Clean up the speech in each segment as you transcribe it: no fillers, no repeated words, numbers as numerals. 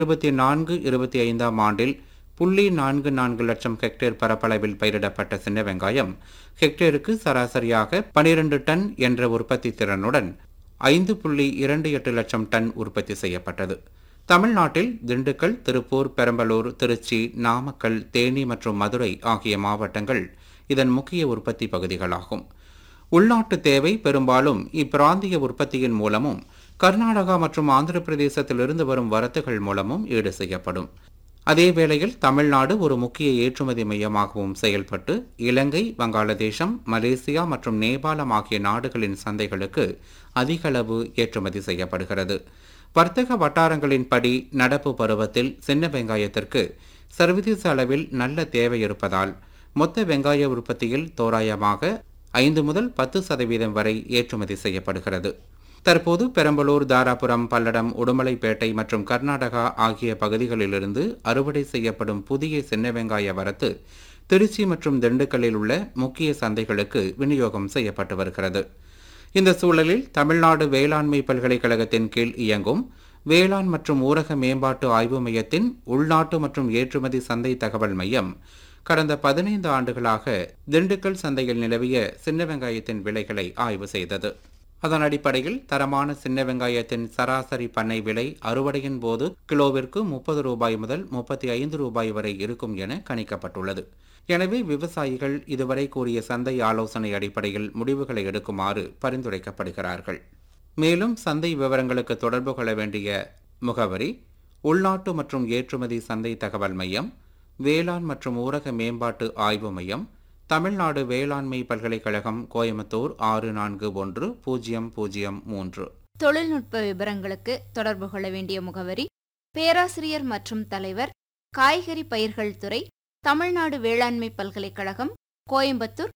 24-25 ஆண்டில் 0.44 லட்சம் ஹெக்டேர் பரப்பளவில் பயிரிடப்பட்ட சின்ன வெங்காயம் ஹெக்டேருக்கு சராசரியாக 12 டன் என்ற உற்பத்தி திறனுடன் 5.28 லட்சம் டன் உற்பத்தி செய்யப்பட்டது. தமிழ்நாட்டில் திண்டுக்கல், திருப்பூர், பெரம்பலூர், திருச்சி, நாமக்கல், தேனி மற்றும் மதுரை ஆகிய மாவட்டங்கள் இதன் முக்கிய உற்பத்தி பகுதிகளாகும். உள்நாட்டு தேவை பெரும்பாலும் இப்பிராந்திய உற்பத்தியின் மூலமும் கர்நாடகா மற்றும் ஆந்திர பிரதேசத்திலிருந்து வரும் வரத்துகள் மூலமும் ஈடு செய்யப்படும். அதேவேளையில் தமிழ்நாடு ஒரு முக்கிய ஏற்றுமதி மையமாகவும் செயல்பட்டு இலங்கை, வங்காளதேசம், மலேசியா மற்றும் நேபாளம் ஆகிய நாடுகளின் சந்தைகளுக்கு அதிகளவு ஏற்றுமதி செய்யப்படுகிறது. வர்த்தக வட்டாரங்களின்படி நடப்பு பருவத்தில் சின்ன வெங்காயத்திற்கு சர்வதேச அளவில் நல்ல தேவை இருப்பதால் மொத்த வெங்காய உற்பத்தியில் தோராயமாக 5 முதல் 10% வரை ஏற்றுமதி செய்யப்படுகிறது. தற்போது பெரம்பலூர், தாராபுரம், பல்லடம், உடுமலைப்பேட்டை மற்றும் கர்நாடகா ஆகிய பகுதிகளிலிருந்து அறுவடை செய்யப்படும் புதிய சின்ன வெங்காய வரத்து திருச்சி மற்றும் திண்டுக்கல்லில் உள்ள முக்கிய சந்தைகளுக்கு விநியோகம் செய்யப்பட்டு வருகிறது. இந்த சூழலில் தமிழ்நாடு வேளாண்மை பல்கலைக்கழகத்தின் கீழ் இயங்கும் வேளாண் மற்றும் ஊரக மேம்பாட்டு ஆய்வு மையத்தின் உள்நாட்டு மற்றும் ஏற்றுமதி சந்தை தகவல் மையம் கடந்த 15 ஆண்டுகளாக திண்டுக்கல் சந்தையில் நிலவிய சின்ன வெங்காயத்தின் விலைகளை ஆய்வு செய்தது. அதன் அடிப்படையில் தரமான சின்ன வெங்காயத்தின் சராசரி பண்ணை விலை அறுவடையின் போது கிலோவிற்கு 30 ரூபாய் முதல் 35 ரூபாய் வரை இருக்கும் என கணிக்கப்பட்டுள்ளது. எனவே விவசாயிகள் இதுவரை கூறிய சந்தை ஆலோசனை அடிப்படையில் முடிவுகளை எடுக்குமாறு பரிந்துரைக்கப்படுகிறார்கள். மேலும் சந்தை விவரங்களுக்கு தொடர்பு கொள்ள வேண்டிய முகவரி: உள்நாட்டு மற்றும் ஏற்றுமதி சந்தை தகவல் மையம், வேளாண் மற்றும் ஊரக மேம்பாட்டு ஆய்வு மையம், தமிழ்நாடு வேளாண்மை பல்கலைக்கழகம், கோயம்புத்தூர் 641003. தொழில்நுட்ப விவரங்களுக்கு தொடர்பு கொள்ள வேண்டிய முகவரி: பேராசிரியர் மற்றும் தலைவர், காய்கறி பயிர்கள் துறை, தமிழ்நாடு வேளாண்மை பல்கலைக்கழகம், கோயம்புத்தூர்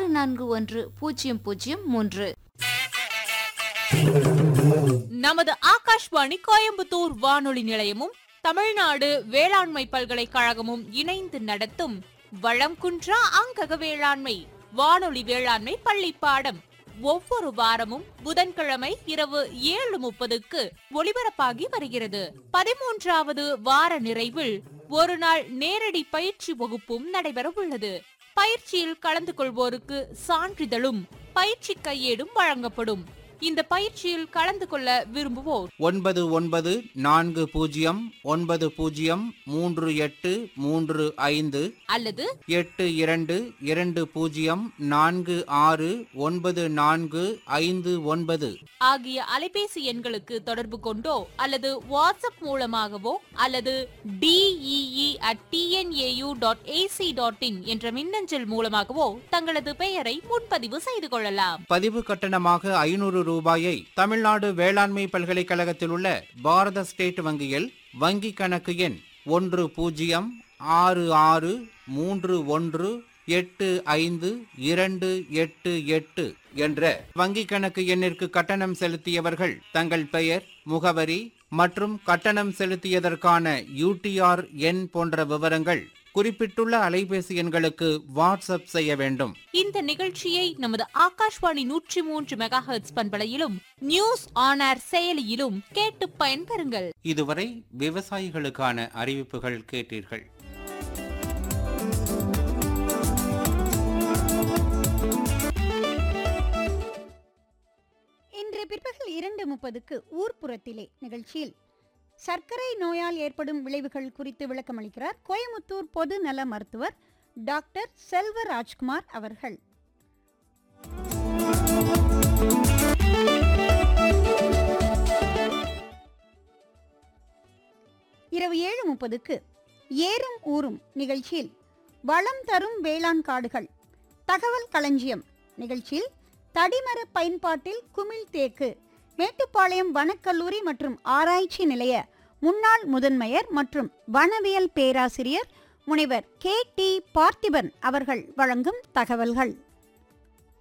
641003. நமது ஆகாஷ்வாணி கோயம்புத்தூர் வானொலி நிலையமும் தமிழ்நாடு வேளாண்மை பல்கலைக்கழகமும் இணைந்து நடத்தும் வளம் குன்றா அங்கக வேளாண்மை வானொலி வேளாண்மை பள்ளி பாடம் ஒவ்வொரு வாரமும் புதன்கிழமை இரவு 7:30க்கு ஒளிபரப்பாகி வருகிறது. 13வது வார நிறைவில் ஒரு நாள் நேரடி பயிற்சி வகுப்பும் நடைபெற உள்ளது. பயிற்சியில் கலந்து கொள்வோருக்கு சான்றிதழும் பயிற்சி கையேடும் வழங்கப்படும். இந்த பயிற்சியில் கலந்து கொள்ள விரும்புவோர் 9990903835 அல்லது 8220469459 ஆகிய அலைபேசி எண்களுக்கு தொடர்பு கொண்டோ அல்லது வாட்ஸ்அப் மூலமாகவோ அல்லது DEE@tnau.ac.in என்ற மின்னஞ்சல் மூலமாகவோ தங்களது பெயரை முன்பதிவு செய்து கொள்ளலாம். பதிவு கட்டணமாக 500 ரூபாயை தமிழ்நாடு வேளாண்மை பல்கலைக்கழகத்தில் உள்ள பாரத ஸ்டேட் வங்கியில் வங்கி கணக்கு எண் 106631852888 என்ற வங்கி கணக்கு எண்ணிற்கு கட்டணம் செலுத்தியவர்கள் தங்கள் பெயர், முகவரி மற்றும் கட்டணம் செலுத்தியதற்கான UTR எண் போன்ற விவரங்கள் குறிப்பிட்டுள்ள அலைபேசி எண்களுக்கு வாட்ஸ்அப் செய்ய வேண்டும். இந்த நிகழ்ச்சியை நமது Akashvani 103 megahertz பண்பலையிலும் news on air செயலியிலும் கேட்டு பயன்பெறுங்கள். இதுவரை விவசாயிகளுக்கான அறிவிப்புகள் கேட்டீர்கள். இன்று பிற்பகல் 2:30க்கு ஊர்ப்புறத்திலே நிகழ்ச்சியில் சர்க்கரை நோயால் ஏற்படும் விளைவுகள் குறித்து விளக்கமளிக்கிறார் கோயமுத்தூர் பொது நல மருத்துவர் டாக்டர் செல்வராஜ்குமார் அவர்கள். இரவு 7:30க்கு ஏறும் ஊரும் நிகழ்ச்சியில் வளம் தரும் வேளாண் காடுகள் தகவல் களஞ்சியம் நிகழ்ச்சியில் தடிமர பயன்பாட்டில் குமிழ் தேக்கு மேட்டுப்பாளையம் வனக்கல்லூரி மற்றும் ஆராய்ச்சி நிலைய முன்னாள் முதன்மையர் மற்றும் வனவியல் பேராசிரியர் முனைவர் KT பார்த்திபன் அவர்கள் வழங்கும் தகவல்கள்.